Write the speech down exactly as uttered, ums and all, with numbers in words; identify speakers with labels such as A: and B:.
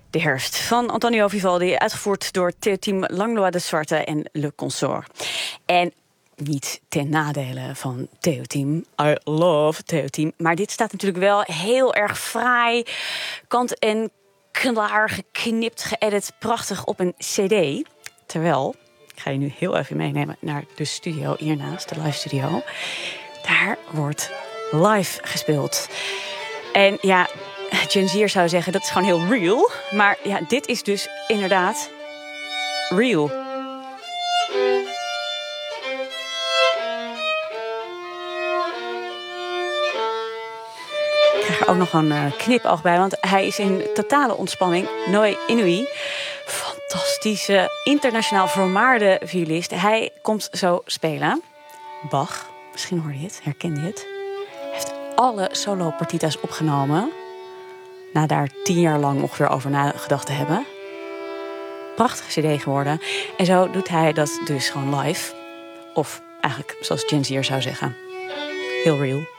A: De herfst van Antonio Vivaldi, uitgevoerd door Théotime Langlois de Zwarte en Le Consort. En niet ten nadele van Théotime. I love Théotime. Maar dit staat natuurlijk wel heel erg fraai, kant en klaar, geknipt, geëdit, prachtig op een cd. Terwijl, ik ga je nu heel even meenemen naar de studio hiernaast, de live studio. Daar wordt live gespeeld. En ja, Gen Z'er zou zeggen, dat is gewoon heel real. Maar ja, dit is dus inderdaad real. Ik krijg er ook nog een uh, knipoog bij, want hij is in totale ontspanning. Noé Inouye, fantastische, internationaal vermaarde violist. Hij komt zo spelen. Bach, misschien hoor je het, herken je het. Hij heeft alle solo-partitas opgenomen. Na daar tien jaar lang ongeveer over nagedacht te hebben. Prachtige cd geworden. En zo doet hij dat dus gewoon live. Of eigenlijk, zoals Gen Z'er zou zeggen, heel real.